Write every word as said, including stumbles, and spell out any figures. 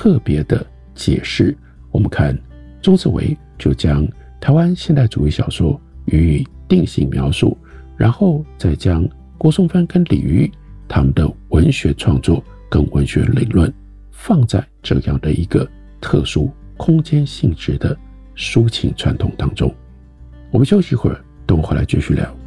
特别的解释。我们看钟子维就将台湾现代主义小说予以定性描述，然后再将郭松藩跟李渔他们的文学创作跟文学理论放在这样的一个特殊空间性质的抒情传统当中。我们休息一会儿，等我回来继续聊。